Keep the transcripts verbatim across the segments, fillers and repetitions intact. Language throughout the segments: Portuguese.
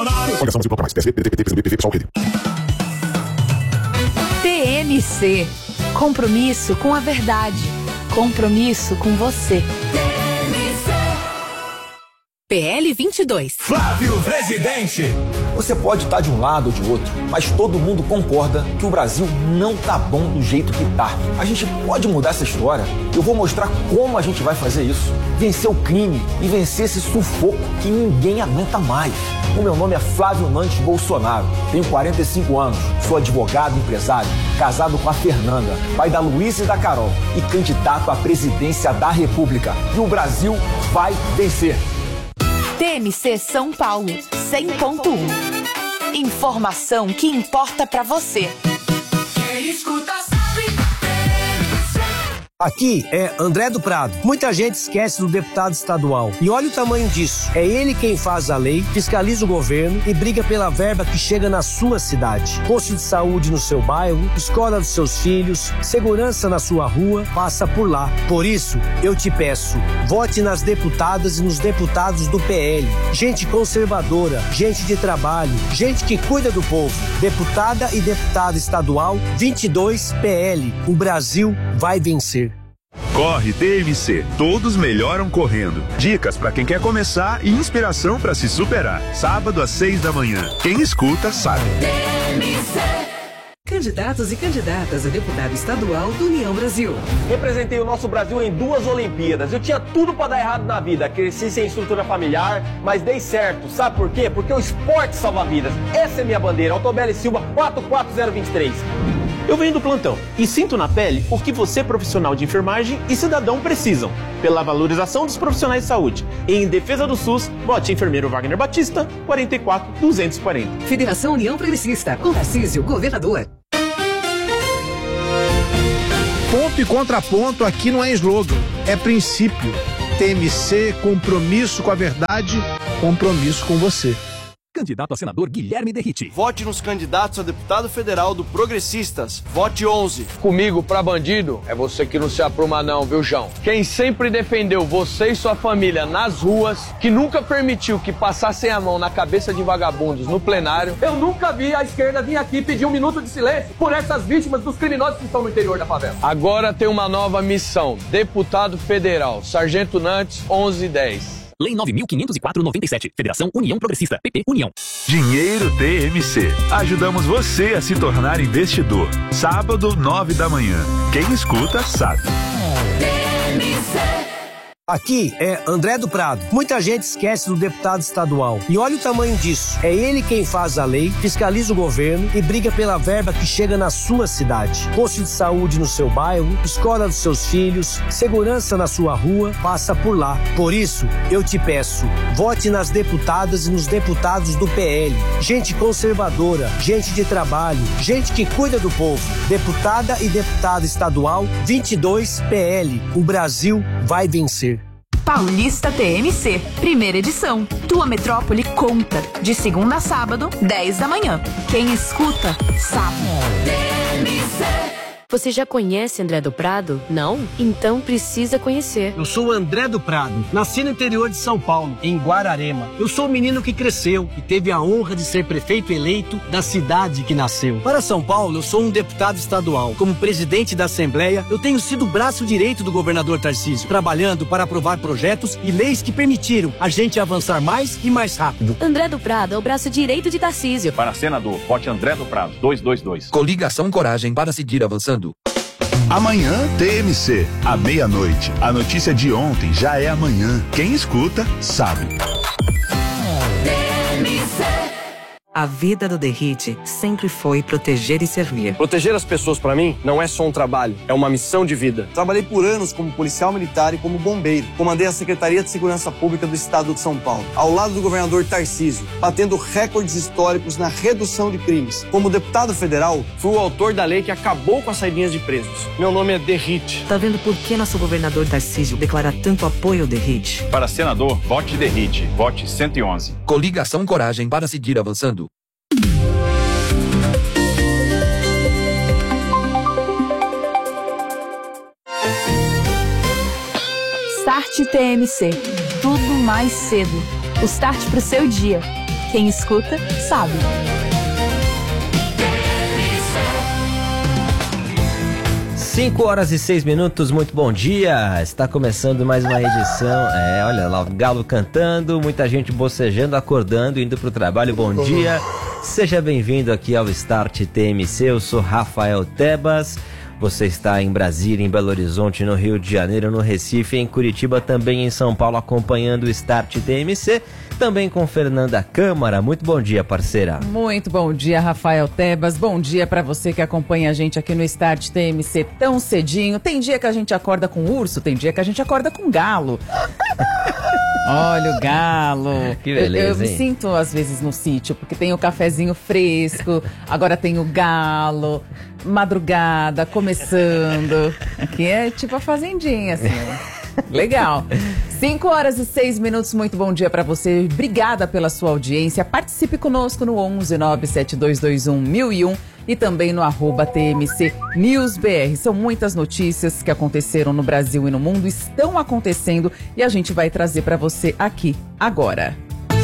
T M C. Compromisso com a verdade. Compromisso com você. P L vinte e dois. Flávio Presidente. Você pode estar de um lado ou de outro, mas todo mundo concorda que o Brasil não tá bom do jeito que tá. A gente pode mudar essa história. Eu vou mostrar como a gente vai fazer isso. Vencer o crime e vencer esse sufoco que ninguém aguenta mais. O meu nome é Flávio Nantes Bolsonaro. Tenho quarenta e cinco anos, sou advogado, empresário, casado com a Fernanda, pai da Luísa e da Carol e candidato à presidência da República. E o Brasil vai vencer. T M C São Paulo, cem ponto um. Informação que importa pra você. Quem escuta sabe. Aqui é André do Prado. Muita gente esquece do deputado estadual. E olha o tamanho disso. É ele quem faz a lei, fiscaliza o governo e briga pela verba que chega na sua cidade. Posto de saúde no seu bairro, escola dos seus filhos, segurança na sua rua, passa por lá. Por isso, eu te peço, vote nas deputadas e nos deputados do P L. Gente conservadora, gente de trabalho, gente que cuida do povo. Deputada e deputado estadual vinte e dois P L. O Brasil vai vencer. Corre T M C, todos melhoram correndo. Dicas para quem quer começar e inspiração para se superar. Sábado às seis da manhã. Quem escuta sabe. T M C. Candidatos e candidatas a deputado estadual do União Brasil. Representei o nosso Brasil em duas Olimpíadas. Eu tinha tudo para dar errado na vida. Cresci sem estrutura familiar, mas dei certo. Sabe por quê? Porque o esporte salva vidas. Essa é minha bandeira. Autobeli Silva quatro quatro zero dois três. Eu venho do plantão e sinto na pele o que você, profissional de enfermagem e cidadão, precisam. Pela valorização dos profissionais de saúde. Em defesa do SUS, vote enfermeiro Wagner Batista, quarenta e quatro duzentos e quarenta. Federação União Progressista, com Tarcísio, governador. Ponto e contraponto aqui não é slogan, é princípio. T M C, compromisso com a verdade, compromisso com você. Candidato a senador Guilherme Derriti. Vote nos candidatos a deputado federal do Progressistas. Vote onze. Comigo pra bandido é você que não se apruma não, viu, João? Quem sempre defendeu você e sua família nas ruas, que nunca permitiu que passassem a mão na cabeça de vagabundos no plenário. Eu nunca vi a esquerda vir aqui pedir um minuto de silêncio por essas vítimas dos criminosos que estão no interior da favela. Agora tem uma nova missão. Deputado federal, Sargento Nantes, onze dez. Lei nove mil quinhentos e quatro, noventa e sete. Federação União Progressista. P P União. Dinheiro T M C. Ajudamos você a se tornar investidor. Sábado, nove da manhã. Quem escuta, sabe. T M C. Aqui é André do Prado. Muita gente esquece do deputado estadual. E olha o tamanho disso. É ele quem faz a lei, fiscaliza o governo e briga pela verba que chega na sua cidade. Posto de saúde no seu bairro, escola dos seus filhos, segurança na sua rua, passa por lá. Por isso, eu te peço, vote nas deputadas e nos deputados do P L. Gente conservadora, gente de trabalho, gente que cuida do povo. Deputada e deputado estadual vinte e dois P L. O Brasil vai vencer. Paulista T M C, primeira edição. Tua metrópole conta. De segunda a sábado, dez da manhã. Quem escuta, sabe. T M C. Você já conhece André do Prado? Não? Então precisa conhecer. Eu sou o André do Prado, nasci no interior de São Paulo, em Guararema. Eu sou o menino que cresceu e teve a honra de ser prefeito eleito da cidade que nasceu. Para São Paulo, eu sou um deputado estadual. Como presidente da Assembleia, eu tenho sido o braço direito do governador Tarcísio, trabalhando para aprovar projetos e leis que permitiram a gente avançar mais e mais rápido. André do Prado é o braço direito de Tarcísio. Para senador, vote André do Prado, dois dois dois. Coligação Coragem para seguir avançando. Amanhã, T M C, à meia-noite. A notícia de ontem já é amanhã. Quem escuta, sabe. T M C. A vida do Derrite sempre foi proteger e servir. Proteger as pessoas pra mim não é só um trabalho, é uma missão de vida. Trabalhei por anos como policial militar e como bombeiro. Comandei a Secretaria de Segurança Pública do Estado de São Paulo, ao lado do governador Tarcísio, batendo recordes históricos na redução de crimes. Como deputado federal, Fui o autor da lei que acabou com as saidinhas de presos. Meu nome é Derrite. Tá vendo por que nosso governador Tarcísio declara tanto apoio ao Derrite? Para senador, vote Derrite, vote cento e onze. Coligação Coragem para seguir avançando. Start T M C. Tudo mais cedo. O start pro seu dia. Quem escuta, sabe. cinco horas e seis minutos, muito bom dia. Está começando mais uma edição. É, olha lá, o galo cantando, muita gente bocejando, acordando, indo para o trabalho. Bom dia. Seja bem-vindo aqui ao Start T M C. Eu sou Rafael Tebas. Você está em Brasília, em Belo Horizonte, no Rio de Janeiro, no Recife, em Curitiba, também em São Paulo, acompanhando o Start T M C. Também com Fernanda Câmara. Muito bom dia, parceira. Muito bom dia, Rafael Tebas. Bom dia para você que acompanha a gente aqui no Start T M C tão cedinho. Tem dia que a gente acorda com urso, tem dia que a gente acorda com galo. Olha o galo. Que beleza, eu, eu me hein? sinto às vezes no sítio, porque tem o cafezinho fresco, agora tem o galo, madrugada, começando. Aqui é tipo a fazendinha, assim. Legal. cinco horas e seis minutos, muito bom dia pra você. Obrigada pela sua audiência. Participe conosco no onze nove sete dois dois um mil e um e também no arroba T M C News B R. São muitas notícias que aconteceram no Brasil e no mundo, estão acontecendo e a gente vai trazer pra você aqui, agora.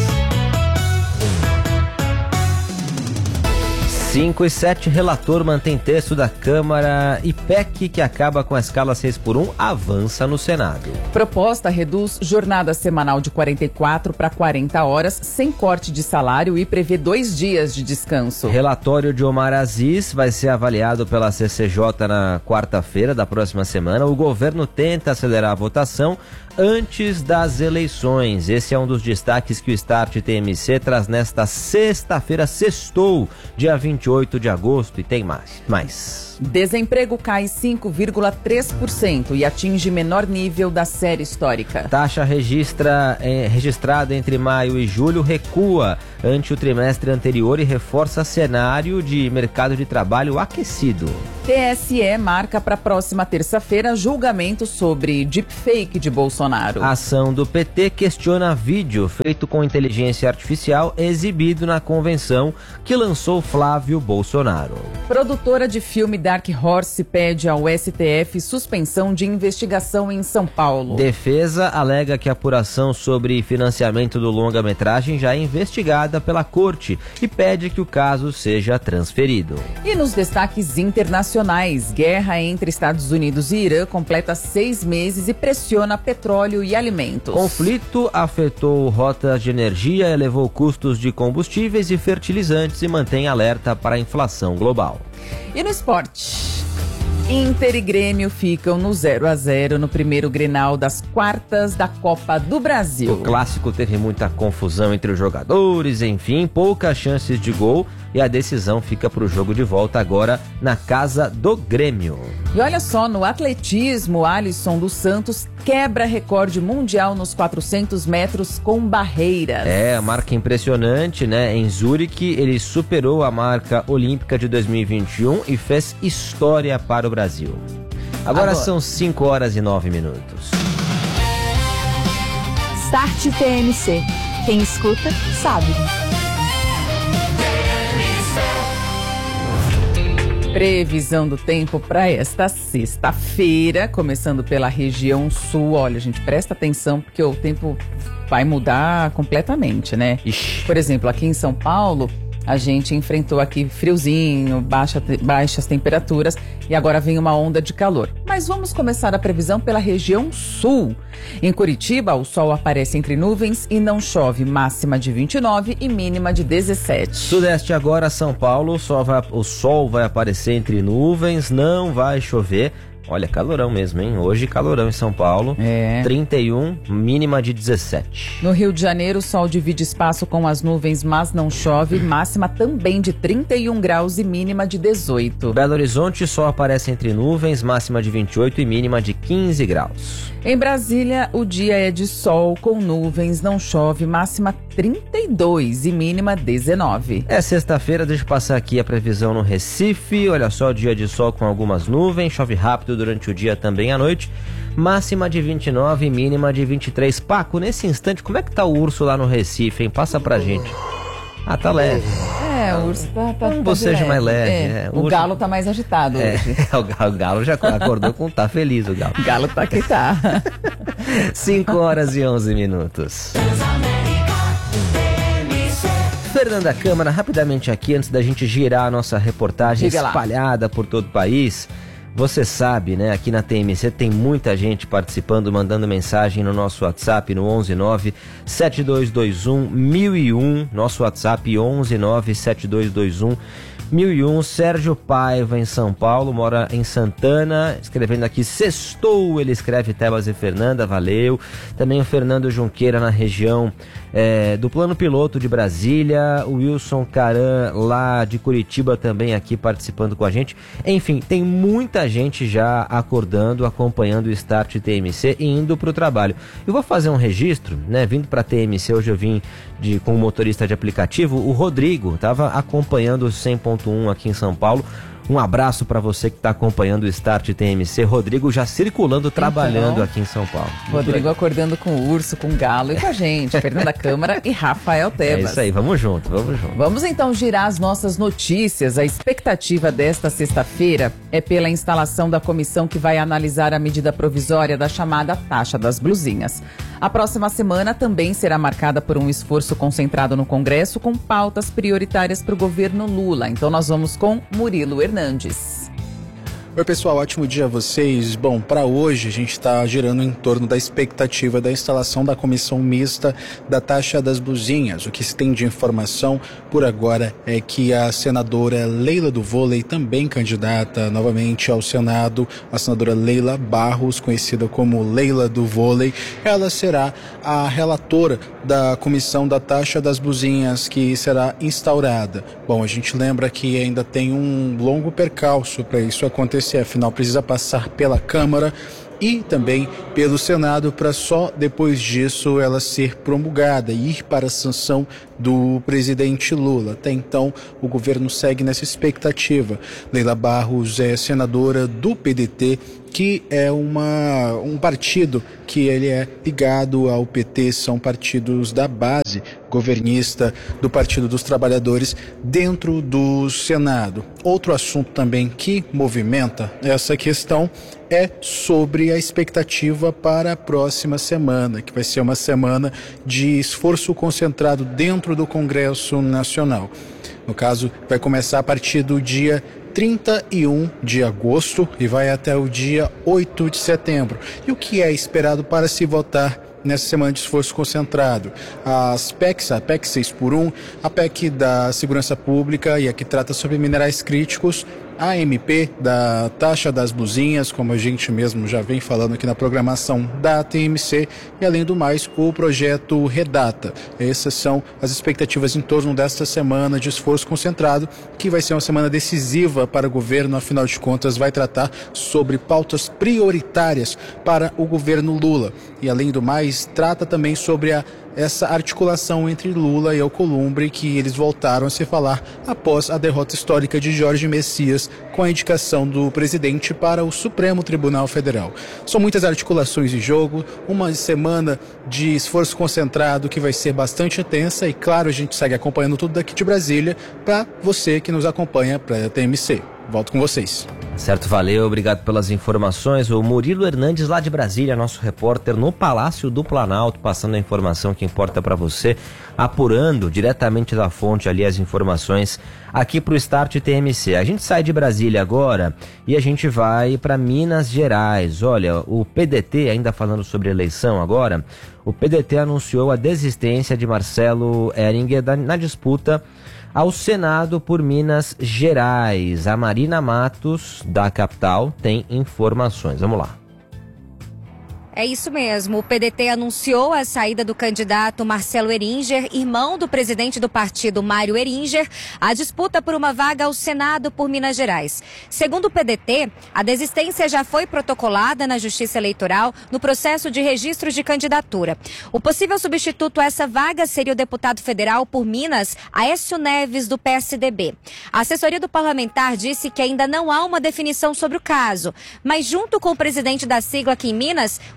cinco e sete, relator mantém texto da Câmara e P E C que acaba com a escala seis por um avança no Senado. Proposta reduz jornada semanal de quarenta e quatro para quarenta horas, sem corte de salário e prevê dois dias de descanso. Relatório de Omar Aziz vai ser avaliado pela C C J na quarta-feira da próxima semana. O governo tenta acelerar a votação antes das eleições. Esse é um dos destaques que o Start T M C traz nesta sexta-feira, sextou, dia vinte e oito de agosto, e tem mais. mais. Desemprego cai cinco vírgula três por cento e atinge menor nível da série histórica. Taxa registra, é, registrada entre maio e julho recua ante o trimestre anterior e reforça cenário de mercado de trabalho aquecido. T S E marca para a próxima terça-feira julgamento sobre deepfake de Bolsonaro. A ação do P T questiona vídeo feito com inteligência artificial exibido na convenção que lançou Flávio Bolsonaro. Produtora de filme Dark Horse pede ao S T F suspensão de investigação em São Paulo. Defesa alega que a apuração sobre financiamento do longa-metragem já é investigada pela corte e pede que o caso seja transferido. E nos destaques internacionais, guerra entre Estados Unidos e Irã completa seis meses e pressiona petróleo e alimentos. Conflito afetou rotas de energia, elevou custos de combustíveis e fertilizantes e mantém alerta para a inflação global. E no esporte, Inter e Grêmio ficam no zero a zero no primeiro Grenal das quartas da Copa do Brasil. O clássico teve muita confusão entre os jogadores, enfim, poucas chances de gol e a decisão fica para o jogo de volta agora na casa do Grêmio. E olha só, no atletismo, Alisson dos Santos quebra recorde mundial nos quatrocentos metros com barreiras. É, a marca impressionante, né? Em Zurique, ele superou a marca olímpica de dois mil e vinte e um e fez história para o Brasil. Agora, Agora. são cinco horas e nove minutos. Start T M C. Quem escuta, sabe. Previsão do tempo para esta sexta-feira, começando pela região sul. Olha, gente, presta atenção porque o tempo vai mudar completamente, né? Ixi. Por exemplo, aqui em São Paulo, a gente enfrentou aqui friozinho, baixa, baixas temperaturas e agora vem uma onda de calor. Mas vamos começar a previsão pela região sul. Em Curitiba, o sol aparece entre nuvens e não chove, máxima de vinte e nove e mínima de dezessete. Sudeste agora, São Paulo, o sol vai, o sol vai aparecer entre nuvens, não vai chover. Olha, calorão mesmo, hein? Hoje calorão em São Paulo. É. trinta e um, mínima de dezessete. No Rio de Janeiro, o sol divide espaço com as nuvens, mas não chove. Máxima também de trinta e um graus e mínima de dezoito. Belo Horizonte, sol aparece entre nuvens, máxima de vinte e oito e mínima de quinze graus. Em Brasília, o dia é de sol com nuvens, não chove, máxima trinta e dois e mínima dezenove. É sexta-feira, deixa eu passar aqui a previsão no Recife. Olha só, dia de sol com algumas nuvens, chove rápido durante o dia também à noite. Máxima de vinte e nove e mínima de vinte e três. Paco, nesse instante, como é que tá o urso lá no Recife, hein? Passa pra gente. Ah, tá leve. É, o urso tá, tá, um tá bocejo leve. mais leve. É, É, o, o urso... galo tá mais agitado é, hoje. O galo, o galo já acordou com tá feliz, o galo. O galo tá que tá. cinco horas e onze minutos. Fernanda Câmara, rapidamente aqui, antes da gente girar a nossa reportagem Diga lá. espalhada por todo o país. Você sabe, né, aqui na T M C tem muita gente participando, mandando mensagem no nosso WhatsApp, no onze nove sete dois dois um mil e um, nosso WhatsApp onze nove sete dois dois um mil e um. Sérgio Paiva, em São Paulo, mora em Santana, escrevendo aqui, sextou, ele escreve Tebas e Fernanda, valeu. Também o Fernando Junqueira, na região é, do Plano Piloto de Brasília, o Wilson Caran, lá de Curitiba, também aqui participando com a gente. Enfim, tem muita gente já acordando, acompanhando o Start T M C e indo para o trabalho. Eu vou fazer um registro, né, vindo para a T M C, hoje eu vim de, com o motorista de aplicativo, o Rodrigo, estava acompanhando o cem ponto um aqui em São Paulo. Um abraço para você que está acompanhando o Start T M C. Rodrigo já circulando, trabalhando então, aqui em São Paulo. Rodrigo acordando com o urso, com o galo e com a gente, Fernanda Câmara e Rafael Tebas. É isso aí, vamos junto, vamos junto. Vamos então girar as nossas notícias. A expectativa desta sexta-feira é pela instalação da comissão que vai analisar a medida provisória da chamada taxa das blusinhas. A próxima semana também será marcada por um esforço concentrado no Congresso com pautas prioritárias para o governo Lula. Então nós vamos com Murilo Hernandes. Oi pessoal, ótimo dia a vocês. Bom, para hoje a gente está girando em torno da expectativa da instalação da comissão mista da taxa das blusinhas. O que se tem de informação por agora é que a senadora Leila do Vôlei, também candidata novamente ao Senado, a senadora Leila Barros, conhecida como Leila do Vôlei, ela será a relatora da comissão da taxa das blusinhas que será instaurada. Bom, a gente lembra que ainda tem um longo percalço para isso acontecer. Afinal, precisa passar pela Câmara e também pelo Senado para só depois disso ela ser promulgada e ir para a sanção do presidente Lula. Até então, o governo segue nessa expectativa. Leila Barros é senadora do P D T, que é uma, um partido que ele é ligado ao P T, são partidos da base governista do Partido dos Trabalhadores dentro do Senado. Outro assunto também que movimenta essa questão é sobre a expectativa para a próxima semana, que vai ser uma semana de esforço concentrado dentro do Congresso Nacional. No caso, vai começar a partir do dia trinta e um de agosto e vai até o dia oito de setembro. E o que é esperado para se votar nessa semana de esforço concentrado? As P E Cs, a P E C seis por um, a P E C da Segurança Pública e a que trata sobre minerais críticos, a M P da taxa das blusinhas, como a gente mesmo já vem falando aqui na programação da T M C, e além do mais, o projeto Redata. Essas são as expectativas em torno desta semana de esforço concentrado, que vai ser uma semana decisiva para o governo, afinal de contas vai tratar sobre pautas prioritárias para o governo Lula. E além do mais, trata também sobre a essa articulação entre Lula e Alcolumbre, que eles voltaram a se falar após a derrota histórica de Jorge Messias com a indicação do presidente para o Supremo Tribunal Federal. São muitas articulações em jogo, uma semana de esforço concentrado que vai ser bastante intensa e, claro, a gente segue acompanhando tudo daqui de Brasília para você que nos acompanha para a T M C. Volto com vocês. Certo, valeu, obrigado pelas informações. O Murilo Hernandes, lá de Brasília, nosso repórter no Palácio do Planalto, passando a informação que importa para você, apurando diretamente da fonte ali as informações aqui para o Start T M C. A gente sai de Brasília agora e a gente vai para Minas Gerais. Olha, o P D T, ainda falando sobre eleição agora, o P D T anunciou a desistência de Marcelo Heringer na disputa ao Senado por Minas Gerais. A Marina Matos, da capital, tem informações. Vamos lá. É isso mesmo, o P D T anunciou a saída do candidato Marcelo Heringer, irmão do presidente do partido Mário Heringer, à disputa por uma vaga ao Senado por Minas Gerais. Segundo o P D T, a desistência já foi protocolada na Justiça Eleitoral no processo de registro de candidatura. O possível substituto a essa vaga seria o deputado federal por Minas, Aécio Neves, do P S D B. A assessoria do parlamentar disse que ainda não há uma definição sobre o caso, mas junto com o presidente da sigla aqui em Minas, o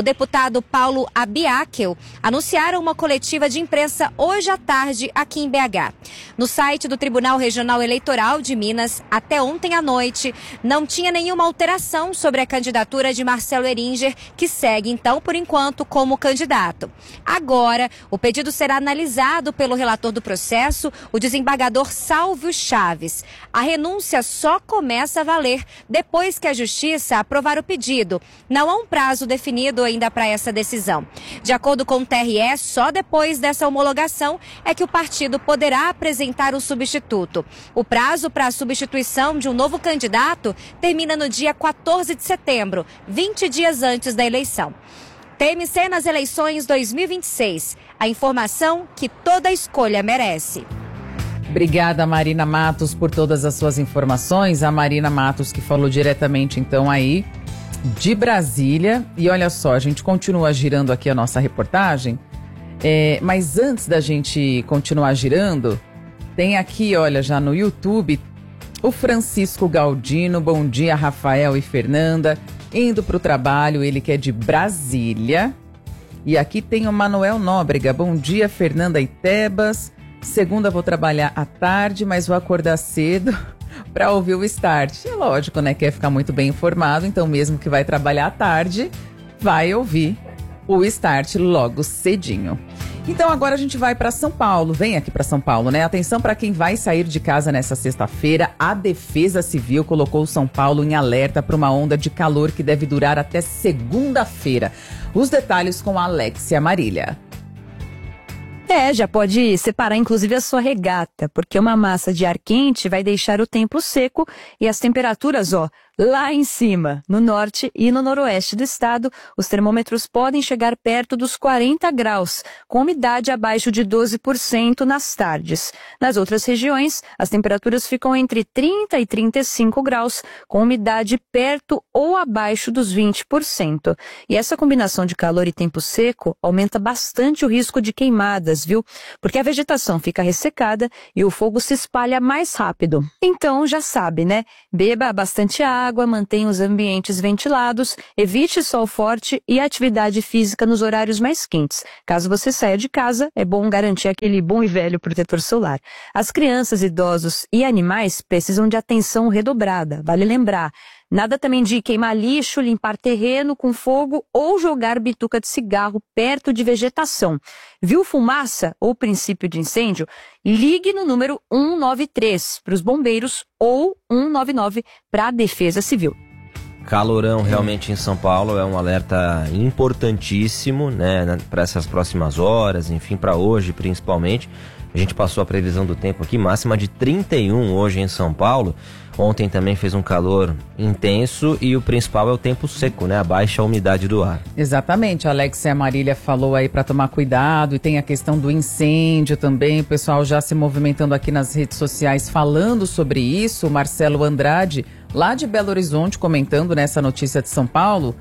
deputado Paulo Abiakel anunciaram uma coletiva de imprensa hoje à tarde aqui em B H. No site do Tribunal Regional Eleitoral de Minas, até ontem à noite, não tinha nenhuma alteração sobre a candidatura de Marcelo Eringer, que segue, então, por enquanto, como candidato. Agora, o pedido será analisado pelo relator do processo, o desembargador Sálvio Chaves. A renúncia só começa a valer depois que a Justiça aprovar o pedido. Não há um prazo definido ainda para essa decisão. De acordo com o T R E, só depois dessa homologação é que o partido poderá apresentar o substituto. O prazo para a substituição de um novo candidato termina no dia quatorze de setembro, vinte dias antes da eleição. T M C nas eleições dois mil e vinte e seis. A informação que toda escolha merece. Obrigada, Marina Matos, por todas as suas informações. A Marina Matos que falou diretamente, então, aí de Brasília. E olha só, a gente continua girando aqui a nossa reportagem. É, mas antes da gente continuar girando, tem aqui, olha, já no YouTube, o Francisco Galdino. Bom dia, Rafael e Fernanda. Indo para o trabalho, ele que é de Brasília. E aqui tem o Manuel Nóbrega. Bom dia, Fernanda e Tebas. Segunda vou trabalhar à tarde, mas vou acordar cedo para ouvir o Start. É lógico, né? Quer ficar muito bem informado, então mesmo que vai trabalhar à tarde, vai ouvir o Start logo cedinho. Então agora a gente vai para São Paulo. Vem aqui para São Paulo, né? Atenção para quem vai sair de casa nessa sexta-feira. A Defesa Civil colocou São Paulo em alerta para uma onda de calor que deve durar até segunda-feira. Os detalhes com a Alexia Marília. É, já pode separar inclusive a sua regata, porque uma massa de ar quente vai deixar o tempo seco e as temperaturas, ó, lá em cima, no norte e no noroeste do estado, os termômetros podem chegar perto dos quarenta graus, com umidade abaixo de doze por cento nas tardes. Nas outras regiões, as temperaturas ficam entre trinta e trinta e cinco graus, com umidade perto ou abaixo dos vinte por cento. E essa combinação de calor e tempo seco aumenta bastante o risco de queimadas, viu? Porque a vegetação fica ressecada e o fogo se espalha mais rápido. Então, já sabe, né? Beba bastante água. água, mantenha os ambientes ventilados, evite sol forte e atividade física nos horários mais quentes. Caso você saia de casa, é bom garantir aquele bom e velho protetor solar. As crianças, idosos e animais precisam de atenção redobrada. Vale lembrar, nada também de queimar lixo, limpar terreno com fogo ou jogar bituca de cigarro perto de vegetação. Viu fumaça ou princípio de incêndio? Ligue no número um nove três para os bombeiros ou um nove nove para a Defesa Civil. Calorão realmente em São Paulo, é um alerta importantíssimo, né, para essas próximas horas, enfim, para hoje principalmente. A gente passou a previsão do tempo aqui, máxima de trinta e um hoje em São Paulo. Ontem também fez um calor intenso e o principal é o tempo seco, né? A baixa umidade do ar. Exatamente, a Alexia Marília falou aí para tomar cuidado, e tem a questão do incêndio também, o pessoal já se movimentando aqui nas redes sociais falando sobre isso. O Marcelo Andrade, lá de Belo Horizonte, comentando nessa notícia de São Paulo,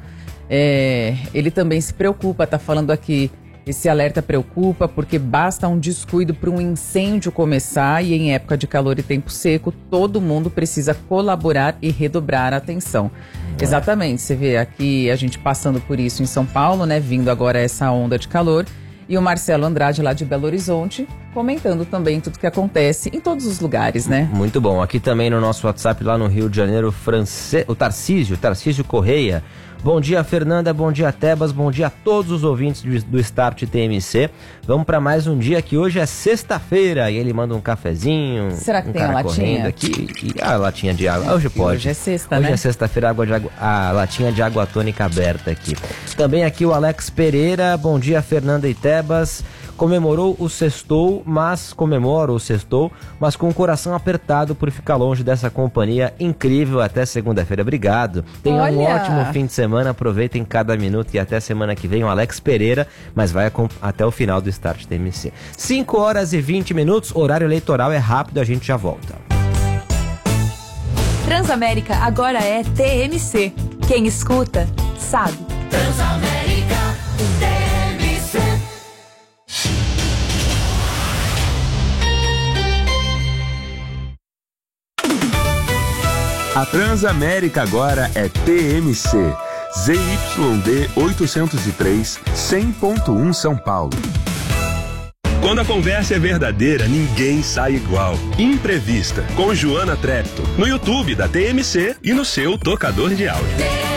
é, ele também se preocupa, tá falando aqui. Esse alerta preocupa porque basta um descuido para um incêndio começar, e em época de calor e tempo seco, todo mundo precisa colaborar e redobrar a atenção. É. Exatamente, você vê aqui a gente passando por isso em São Paulo, né, vindo agora essa onda de calor, e o Marcelo Andrade lá de Belo Horizonte comentando também tudo que acontece em todos os lugares, né? Muito bom, aqui também no nosso WhatsApp lá no Rio de Janeiro, France... o Tarcísio, Tarcísio Correia. Bom dia, Fernanda, bom dia, Tebas, bom dia a todos os ouvintes do Start T M C. Vamos para mais um dia que hoje é sexta-feira e ele manda um cafezinho. Será que um tem cara a latinha? Aqui, e a latinha de água. Hoje pode. Hoje é sexta, hoje né? Hoje é sexta-feira, água de água, a latinha de água tônica aberta aqui. Também aqui o Alex Pereira, bom dia, Fernanda e Tebas. Comemorou o sextou, mas comemora o sextou, mas com o coração apertado por ficar longe dessa companhia incrível até segunda-feira. Obrigado. Tenha Olha. um ótimo fim de semana, aproveitem cada minuto e até semana que vem o Alex Pereira, mas vai até o final do Start T M C. cinco horas e vinte minutos, horário eleitoral é rápido, a gente já volta. Transamérica agora é T M C. Quem escuta, sabe. Transamérica, T M C. A Transamérica agora é T M C. Z Y D oitocentos e três, cem ponto um São Paulo. Quando a conversa é verdadeira, ninguém sai igual. Imprevista, com Joana Trepto, no YouTube da T M C e no seu tocador de áudio.